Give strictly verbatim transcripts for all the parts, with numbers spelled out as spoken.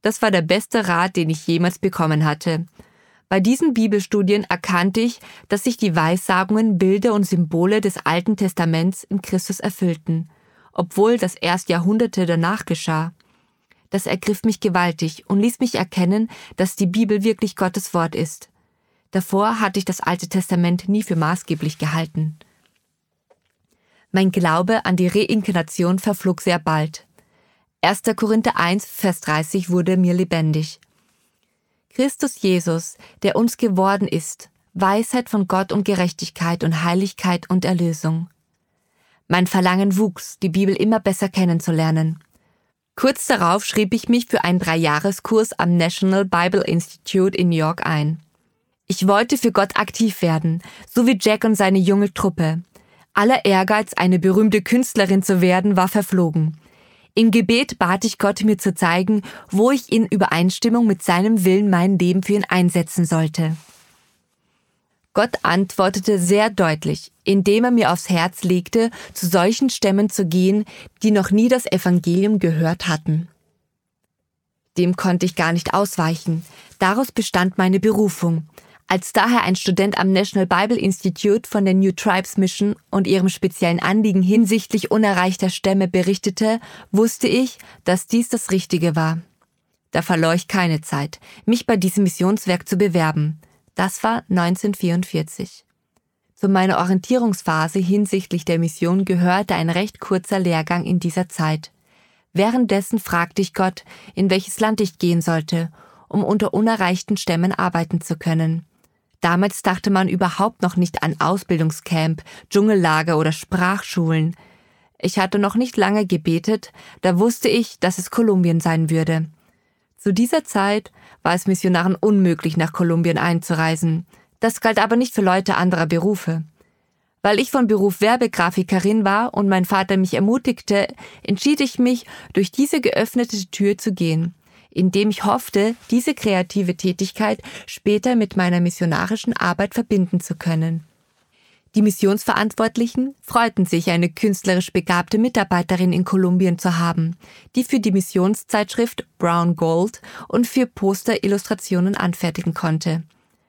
Das war der beste Rat, den ich jemals bekommen hatte. Bei diesen Bibelstudien erkannte ich, dass sich die Weissagungen, Bilder und Symbole des Alten Testaments in Christus erfüllten, obwohl das erst Jahrhunderte danach geschah. Das ergriff mich gewaltig und ließ mich erkennen, dass die Bibel wirklich Gottes Wort ist. Davor hatte ich das Alte Testament nie für maßgeblich gehalten. Mein Glaube an die Reinkarnation verflog sehr bald. erster Korinther eins, Vers dreißig wurde mir lebendig. Christus Jesus, der uns geworden ist, Weisheit von Gott und Gerechtigkeit und Heiligkeit und Erlösung. Mein Verlangen wuchs, die Bibel immer besser kennenzulernen. Kurz darauf schrieb ich mich für einen Dreijahreskurs am National Bible Institute in New York ein. Ich wollte für Gott aktiv werden, so wie Jack und seine junge Truppe. Aller Ehrgeiz, eine berühmte Künstlerin zu werden, war verflogen. Im Gebet bat ich Gott, mir zu zeigen, wo ich in Übereinstimmung mit seinem Willen mein Leben für ihn einsetzen sollte. Gott antwortete sehr deutlich, indem er mir aufs Herz legte, zu solchen Stämmen zu gehen, die noch nie das Evangelium gehört hatten. Dem konnte ich gar nicht ausweichen. Daraus bestand meine Berufung. Als daher ein Student am National Bible Institute von der New Tribes Mission und ihrem speziellen Anliegen hinsichtlich unerreichter Stämme berichtete, wusste ich, dass dies das Richtige war. Da verlor ich keine Zeit, mich bei diesem Missionswerk zu bewerben. Das war neunzehnhundertvierundvierzig. Zu meiner Orientierungsphase hinsichtlich der Mission gehörte ein recht kurzer Lehrgang in dieser Zeit. Währenddessen fragte ich Gott, in welches Land ich gehen sollte, um unter unerreichten Stämmen arbeiten zu können. Damals dachte man überhaupt noch nicht an Ausbildungscamp, Dschungellager oder Sprachschulen. Ich hatte noch nicht lange gebetet, da wusste ich, dass es Kolumbien sein würde. Zu dieser Zeit war es Missionaren unmöglich, nach Kolumbien einzureisen. Das galt aber nicht für Leute anderer Berufe. Weil ich von Beruf Werbegrafikerin war und mein Vater mich ermutigte, entschied ich mich, durch diese geöffnete Tür zu gehen, indem ich hoffte, diese kreative Tätigkeit später mit meiner missionarischen Arbeit verbinden zu können. Die Missionsverantwortlichen freuten sich, eine künstlerisch begabte Mitarbeiterin in Kolumbien zu haben, die für die Missionszeitschrift Brown Gold und für Poster Illustrationen anfertigen konnte.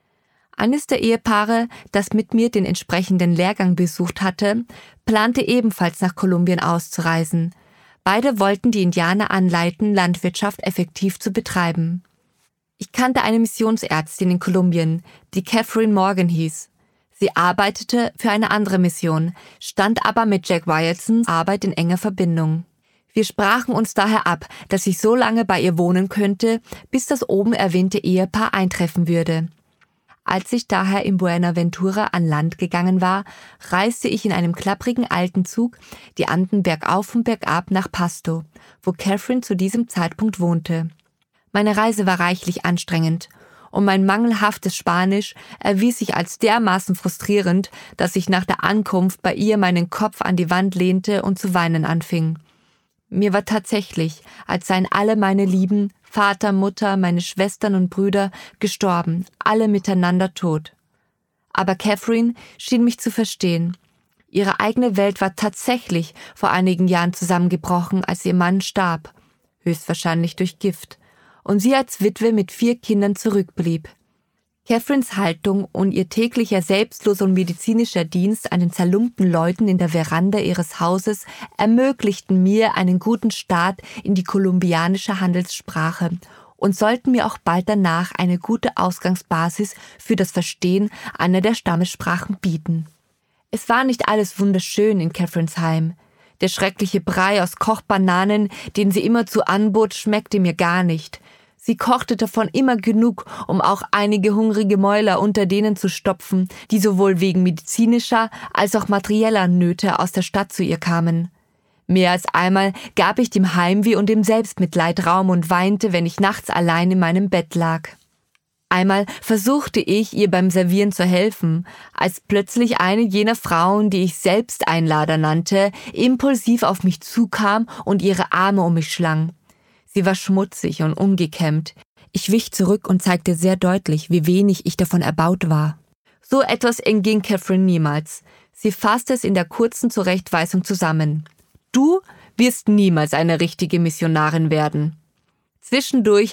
Eines der Ehepaare, das mit mir den entsprechenden Lehrgang besucht hatte, plante ebenfalls nach Kolumbien auszureisen. Beide wollten die Indianer anleiten, Landwirtschaft effektiv zu betreiben. Ich kannte eine Missionsärztin in Kolumbien, die Catherine Morgan hieß. Sie arbeitete für eine andere Mission, stand aber mit Jack Wyatsons Arbeit in enger Verbindung. Wir sprachen uns daher ab, dass ich so lange bei ihr wohnen könnte, bis das oben erwähnte Ehepaar eintreffen würde. Als ich daher in Buenaventura an Land gegangen war, reiste ich in einem klapprigen alten Zug die Anden bergauf und bergab nach Pasto, wo Catherine zu diesem Zeitpunkt wohnte. Meine Reise war reichlich anstrengend, und mein mangelhaftes Spanisch erwies sich als dermaßen frustrierend, dass ich nach der Ankunft bei ihr meinen Kopf an die Wand lehnte und zu weinen anfing. Mir war tatsächlich, als seien alle meine Lieben, Vater, Mutter, meine Schwestern und Brüder gestorben, alle miteinander tot. Aber Catherine schien mich zu verstehen. Ihre eigene Welt war tatsächlich vor einigen Jahren zusammengebrochen, als ihr Mann starb, höchstwahrscheinlich durch Gift, und sie als Witwe mit vier Kindern zurückblieb. Catherines Haltung und ihr täglicher selbstloser und medizinischer Dienst an den zerlumpten Leuten in der Veranda ihres Hauses ermöglichten mir einen guten Start in die kolumbianische Handelssprache und sollten mir auch bald danach eine gute Ausgangsbasis für das Verstehen einer der Stammessprachen bieten. Es war nicht alles wunderschön in Catherines Heim. Der schreckliche Brei aus Kochbananen, den sie immerzu anbot, schmeckte mir gar nicht. Sie kochte davon immer genug, um auch einige hungrige Mäuler unter denen zu stopfen, die sowohl wegen medizinischer als auch materieller Nöte aus der Stadt zu ihr kamen. Mehr als einmal gab ich dem Heimweh und dem Selbstmitleid Raum und weinte, wenn ich nachts allein in meinem Bett lag. Einmal versuchte ich, ihr beim Servieren zu helfen, als plötzlich eine jener Frauen, die ich Selbsteinlader nannte, impulsiv auf mich zukam und ihre Arme um mich schlang. Sie war schmutzig und ungekämmt. Ich wich zurück und zeigte sehr deutlich, wie wenig ich davon erbaut war. So etwas entging Catherine niemals. Sie fasste es in der kurzen Zurechtweisung zusammen. Du wirst niemals eine richtige Missionarin werden. Zwischendurch